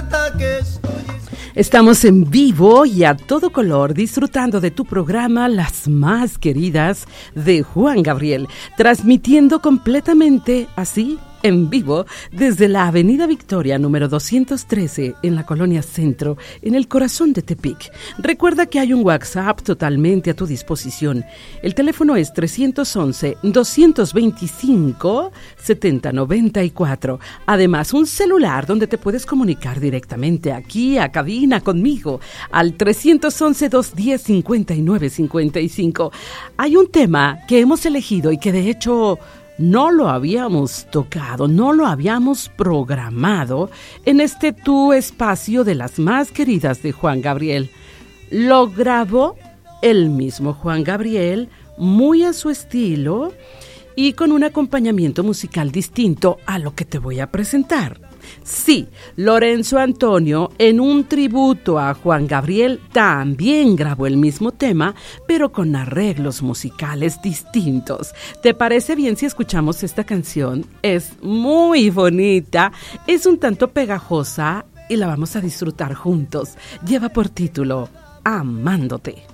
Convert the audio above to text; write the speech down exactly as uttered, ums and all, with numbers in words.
hasta que estoy... Estamos en vivo y a todo color disfrutando de tu programa Las Más Queridas de Juan Gabriel, transmitiendo completamente así en vivo desde la Avenida Victoria número doscientos trece en la Colonia Centro, en el corazón de Tepic. Recuerda que hay un WhatsApp totalmente a tu disposición. El teléfono es tres once, dos veinticinco, setenta noventa y cuatro. Además, un celular donde te puedes comunicar directamente aquí a cabina conmigo al tres once, dos diez, cincuenta y nueve cincuenta y cinco. Hay un tema que hemos elegido y que de hecho no lo habíamos tocado, no lo habíamos programado en este tu espacio de Las Más Queridas de Juan Gabriel. Lo grabó el mismo Juan Gabriel, muy a su estilo y con un acompañamiento musical distinto a lo que te voy a presentar. Sí, Lorenzo Antonio, en un tributo a Juan Gabriel, también grabó el mismo tema, pero con arreglos musicales distintos. ¿Te parece bien si escuchamos esta canción? Es muy bonita, es un tanto pegajosa y la vamos a disfrutar juntos. Lleva por título Amándote.